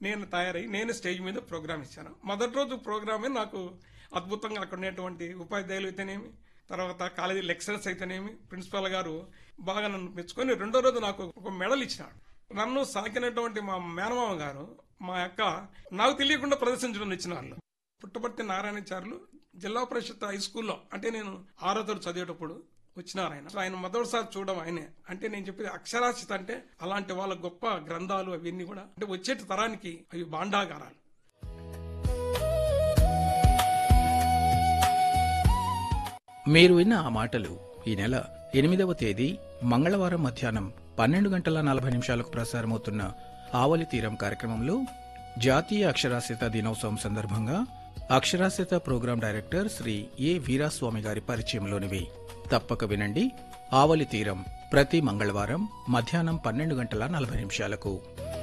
నేను తయారై నేను స్టేజ్ మీద ప్రోగ్రామ్ ఇచ్చాను. మొదటి రోజు ప్రోగ్రామే నాకు అద్భుతంగా అక్కడ ఉండేటువంటి ఉపాధ్యాయులు అయితేనేమి, తర్వాత కాలేజీ లెక్చరర్స్ అయితేనేమి, ప్రిన్సిపాల్ గారు బాగా నన్ను మెచ్చుకొని రెండో రోజు నాకు ఒక మెడల్ ఇచ్చినాడు. నన్ను సాకినటువంటి మా మేనమామ గారు మా యొక్క నాకు తెలియకుండా ప్రదర్శించడం ఇచ్చిన వాళ్ళు పుట్టపర్తి నారాయణాచార్యులు జిల్లా పరిషత్ హై స్కూల్లో, అంటే నేను 6వ తరగతి చదివేటప్పుడు వచ్చినారు ఆయన మొదటిసారి చూడడం ఆయనే. అంటే నేను చెప్పేది అక్షరాస్యత అంటే అలాంటి వాళ్ళ గొప్ప గ్రంథాలు అవన్నీ కూడా అంటే వచ్చేటి తరానికి అవి భాండాగారాలు. మీరు విన్న ఆ మాటలు ఈ నెల 8వ తేదీ మంగళవారం మధ్యాహ్నం 12:40 ప్రసారమవుతున్న ఆవలి తీరం కార్యక్రమంలో జాతీయ అక్షరాస్యత దినోత్సవం సందర్భంగా అక్షరాస్యత ప్రోగ్రాం డైరెక్టర్ శ్రీ ఏ వీరాస్వామి గారి పరిచయంలోనివి. తప్పక వినండి. ఆవలి తీరం ప్రతి మంగళవారం మధ్యాహ్నం 12:40